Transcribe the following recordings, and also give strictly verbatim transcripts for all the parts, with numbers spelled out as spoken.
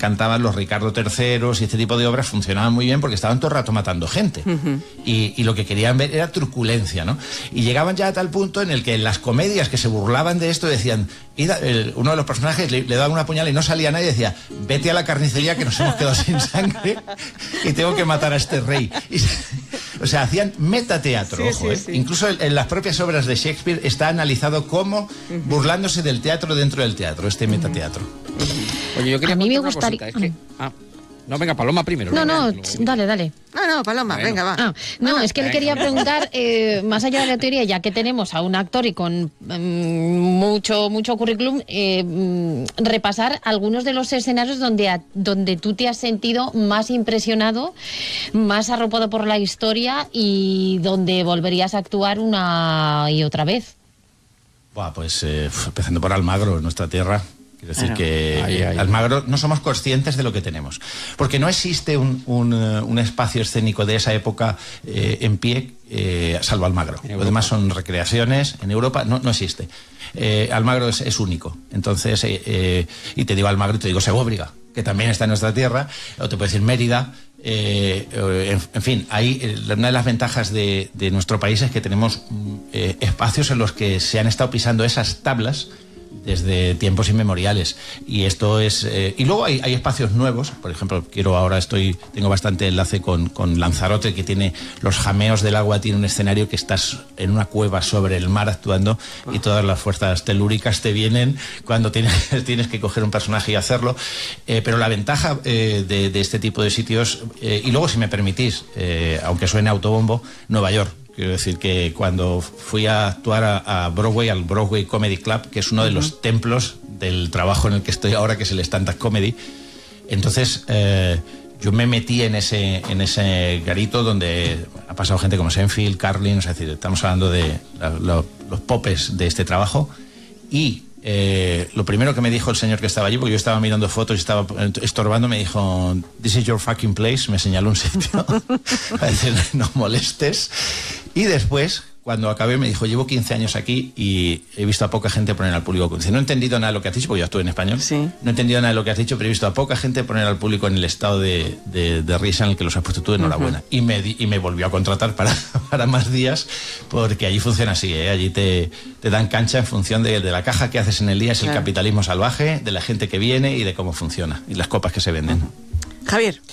encantaban los Ricardo terceros y este tipo de obras funcionaban muy bien porque estaban todo el rato matando gente. Uh-huh. y, y lo que querían ver era truculencia, ¿no? Y llegaban ya a tal punto en el que en las comedias que se burlaban de esto decían, el, uno de los personajes le, le daba una puñalada y no salía nadie y decía, vete a la carnicería que nos hemos quedado sin sangre y tengo que matar a este rey. Y, o sea, hacían metateatro, sí, ojo, sí, ¿eh? Sí. Incluso en, en las propias obras de Shakespeare está analizado como uh-huh. burlándose del teatro dentro del teatro, este metateatro. Uh-huh. Oye, yo quería a mí me gustaría... Cosita, es que... ah. No, venga, Paloma primero. No, no, no dale, dale. No, no, Paloma, bueno. venga, va. Ah, no, no, es que venga. le quería preguntar, eh, más allá de la teoría, ya que tenemos a un actor y con um, mucho mucho currículum, eh, um, repasar algunos de los escenarios donde, a, donde tú te has sentido más impresionado, más arropado por la historia y donde volverías a actuar una y otra vez. Buah, pues eh, empezando por Almagro, nuestra tierra. Quiero decir bueno, que ahí, ahí. Almagro no somos conscientes de lo que tenemos. Porque no existe un, un, un espacio escénico de esa época eh, en pie, eh, salvo Almagro. Lo demás son recreaciones. En Europa no, no existe. Eh, Almagro es, es único. Entonces, eh, eh, y te digo Almagro y te digo Segóbriga, que también está en nuestra tierra. O te puedo decir Mérida. Eh, en, en fin, ahí eh, una de las ventajas de, de nuestro país es que tenemos eh, espacios en los que se han estado pisando esas tablas desde tiempos inmemoriales, y esto es eh, y luego hay, hay espacios nuevos. Por ejemplo, quiero ahora estoy tengo bastante enlace con, con Lanzarote, que tiene los jameos del agua, tiene un escenario que estás en una cueva sobre el mar actuando y todas las fuerzas telúricas te vienen cuando tienes, tienes que coger un personaje y hacerlo, eh, pero la ventaja eh, de, de este tipo de sitios, eh, y luego, si me permitís, eh, aunque suene autobombo, Nueva York. Quiero decir que cuando fui a actuar a, a Broadway, al Broadway Comedy Club, que es uno de los templos del trabajo en el que estoy ahora, que es el stand-up comedy, entonces eh, yo me metí en ese, en ese garito donde ha pasado gente como Seinfeld, Carlin, es decir, estamos hablando de la, lo, los popes de este trabajo, y Eh, lo primero que me dijo el señor que estaba allí, porque yo estaba mirando fotos y estaba estorbando, me dijo, "This is your fucking place", me señaló un sitio para decir, no molestes. Y después, cuando acabé, me dijo, llevo quince años aquí y he visto a poca gente poner al público. Dice, no he entendido nada de lo que has dicho, porque yo estuve en español. Sí. No he entendido nada de lo que has dicho, pero he visto a poca gente poner al público en el estado de, de, de risa en el que los has puesto tú. Enhorabuena. Uh-huh. Y, me, y me volvió a contratar para, para más días, porque allí funciona así, ¿eh? Allí te, te dan cancha en función de, de la caja que haces en el día. Es claro. El capitalismo salvaje, de la gente que viene y de cómo funciona, y las copas que se venden. Uh-huh. Javier.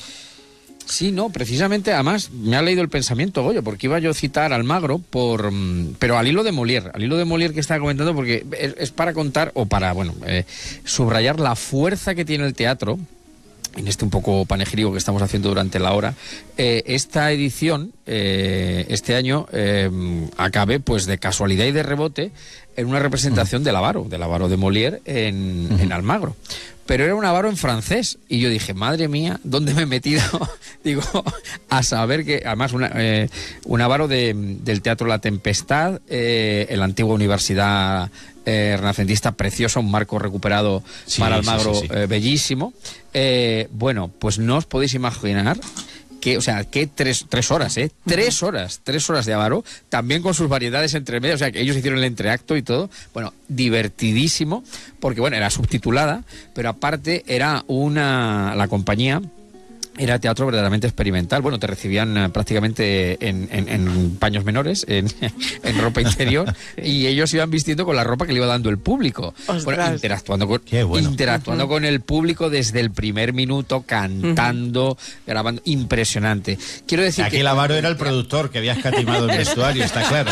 Sí, no, precisamente, además, me ha leído el pensamiento, Goyo, porque iba yo a citar a Almagro, por, pero al hilo de Molière, al hilo de Molière que estaba comentando, porque es, es para contar, o para, bueno, eh, subrayar la fuerza que tiene el teatro, en este un poco panegírico que estamos haciendo durante la hora. Eh, esta edición, eh, este año, eh, acabe, pues, de casualidad y de rebote, en una representación uh-huh. del Avaro, del Avaro de Molière en, uh-huh. en Almagro. Pero era un avaro en francés, y yo dije, madre mía, ¿dónde me he metido? Digo, a saber que, además, una, eh, un avaro de, del Teatro La Tempestad, eh, en la antigua universidad eh, renacentista, preciosa, un marco recuperado sí, para Almagro, sí, sí, sí. Eh, bellísimo. Eh, bueno, pues no os podéis imaginar que, o sea, que tres, tres horas, ¿eh? Tres horas, tres horas de avaro, también con sus variedades entre medio, o sea, que ellos hicieron el entreacto y todo. Bueno, divertidísimo, porque, bueno, era subtitulada, pero aparte era una, la compañía era teatro verdaderamente experimental. Bueno, te recibían uh, prácticamente en, en, en paños menores, en, en ropa interior, y ellos iban vistiendo con la ropa que le iba dando el público. Bueno, interactuando con, bueno. interactuando uh-huh. con el público desde el primer minuto, cantando, uh-huh. grabando. Impresionante. Quiero decir Aquí que... el avaro era el productor que había escatimado el vestuario, está claro.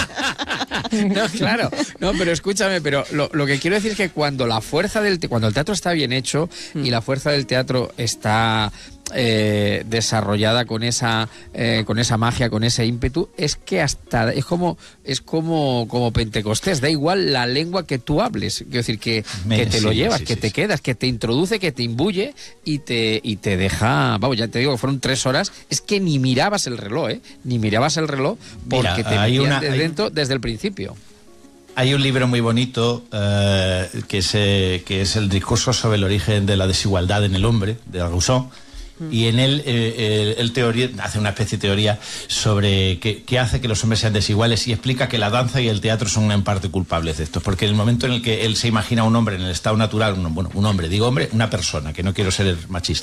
No, claro. No, pero escúchame, pero lo, lo que quiero decir es que cuando la fuerza del te- cuando el teatro está bien hecho uh-huh. y la fuerza del teatro está... Eh, desarrollada con esa eh, con esa magia, con ese ímpetu, es que hasta es como es como como Pentecostés, da igual la lengua que tú hables, quiero decir que, Me, que te sí, lo llevas, sí, que sí, te sí. quedas, que te introduce, que te imbuye y te y te deja, vamos, ya te digo que fueron tres horas, es que ni mirabas el reloj, ¿eh? Ni mirabas el reloj porque Mira, te metías una, de dentro hay... desde el principio. Hay un libro muy bonito eh, que, es, eh, que es el discurso sobre el origen de la desigualdad en el hombre, de Rousseau. Y en él, eh, él teoría, hace una especie de teoría sobre qué, qué hace que los hombres sean desiguales, y explica que la danza y el teatro son en parte culpables de esto, porque en el momento en el que él se imagina a un hombre en el estado natural, un, bueno, un hombre, digo hombre, una persona, que no quiero ser machista,